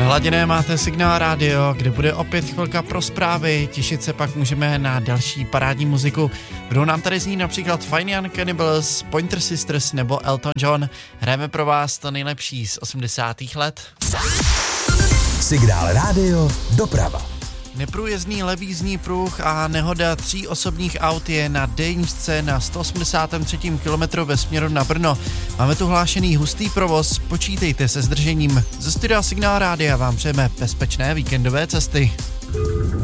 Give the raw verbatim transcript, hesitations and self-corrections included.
Naladěné máte Signál Radio, kde bude opět chvilka pro zprávy, těšit se pak můžeme na další parádní muziku. Budou nám tady znít například Fine Young Cannibals, Pointer Sisters nebo Elton John. Hrajeme pro vás to nejlepší z osmdesátých let. Signál Radio doprava. Neprůjezdný levý jízdní pruh a nehoda tří osobních aut je na D na sto osmdesátém třetím kilometru ve směru na Brno. Máme tu hlášený hustý provoz, počítejte se zdržením. Ze studia Signál Rádia vám přejeme bezpečné víkendové cesty.